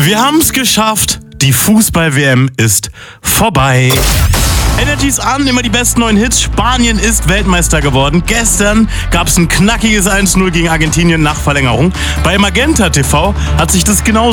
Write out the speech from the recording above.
Wir haben's geschafft. Die Fußball-WM ist vorbei. Energy's an, immer die besten neuen Hits. Spanien ist Weltmeister geworden. Gestern gab's ein knackiges 1-0 gegen Argentinien nach Verlängerung. Bei Magenta TV hat sich das genauso